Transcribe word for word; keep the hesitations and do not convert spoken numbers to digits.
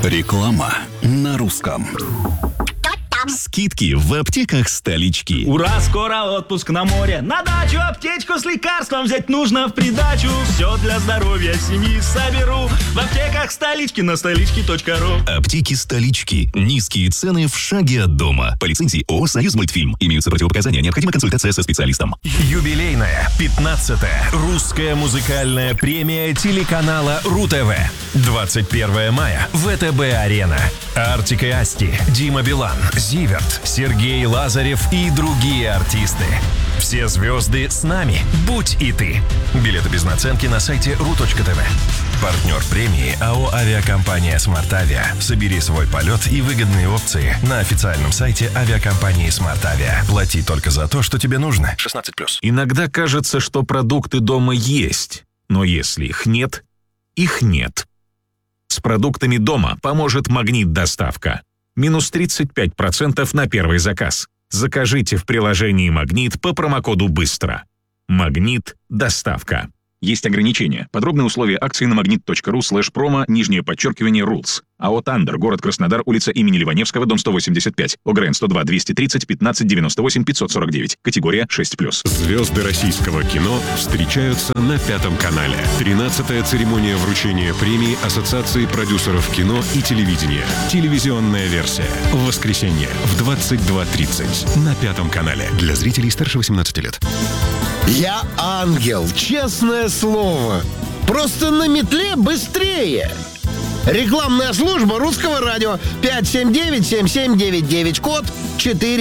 Реклама на русском. Скидки в аптеках столички. Ура, скоро отпуск на море. На дачу аптечку с лекарством взять нужно в придачу. Все для здоровья семьи соберу в аптеках столички на столички точка ру. Аптеки столички. Низкие цены в шаге от дома. По лицензии ООО «Союзмультфильм». Имеются противопоказания. Необходима консультация со специалистом. Юбилейная пятнадцатая русская музыкальная премия телеканала РУ-ТВ. двадцать первого мая. ВТБ-арена. Артик и Асти, Дима Билан, Зиверт, Сергей Лазарев и другие артисты. Все звезды с нами. Будь и ты. Билеты без наценки на сайте ру точка тв. Партнер премии АО «Авиакомпания «Смарт-Авиа». Собери свой полет и выгодные опции на официальном сайте авиакомпании «Смарт-Авиа». Плати только за то, что тебе нужно. шестнадцать плюс. Иногда кажется, что продукты дома есть, но если их нет, их нет. С продуктами дома поможет «Магнит-доставка». Минус тридцать пять процентов на первый заказ. Закажите в приложении «Магнит» по промокоду «Быстро». «Магнит-доставка». Есть ограничения. Подробные условия акции на магнит точка ру слэш промо, нижнее подчеркивание, рулс. АО «Тандер», город Краснодар, улица имени Ливаневского, дом сто восемьдесят пять. ОГРН сто два двести тридцать пятнадцать девяносто восемь пятьсот сорок девять. Категория шесть плюс. Звезды российского кино встречаются на Пятом канале. тринадцатая церемония вручения премии Ассоциации продюсеров кино и телевидения. Телевизионная версия. В воскресенье в двадцать два тридцать на Пятом канале. Для зрителей старше восемнадцати лет. Я ангел, честное слово. Просто на метле быстрее. Рекламная служба Русского радио. пять семь девять семь семь девять девять, код четыре.